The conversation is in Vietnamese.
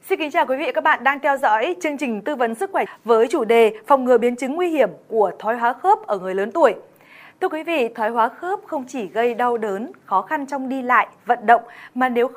Xin kính chào quý vị và các bạn đang theo dõi chương trình tư vấn sức khỏe với chủ đề phòng ngừa biến chứng nguy hiểm của thoái hóa khớp ở người lớn tuổi. Thưa quý vị, thoái hóa khớp không chỉ gây đau đớn, khó khăn trong đi lại, vận động mà nếu